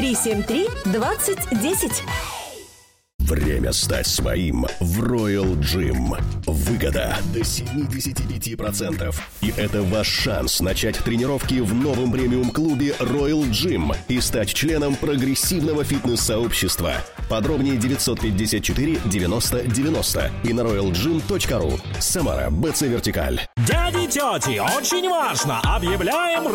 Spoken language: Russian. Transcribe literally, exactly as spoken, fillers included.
три семь три двадцать десять. Время стать своим в Royal Gym. Выгода до семьдесят пять процентов. И это ваш шанс начать тренировки в новом премиум-клубе Royal Gym и стать членом прогрессивного фитнес-сообщества. Подробнее девятьсот пятьдесят четыре девяносто девяносто и на роял джим точка ру. Самара, БЦ Вертикаль. Дяди, тети, очень важно! Объявляем